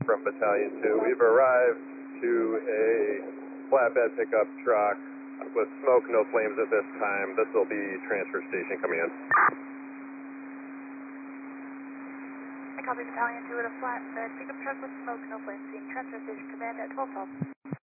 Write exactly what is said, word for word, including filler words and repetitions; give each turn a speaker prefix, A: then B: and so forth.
A: from Battalion two. We've arrived to a flatbed pickup truck with smoke, no flames at this time. This will be transfer station coming in.
B: I copy Battalion two with a flatbed pickup truck with smoke, no flames. Seeing transfer station command at twelve twelve.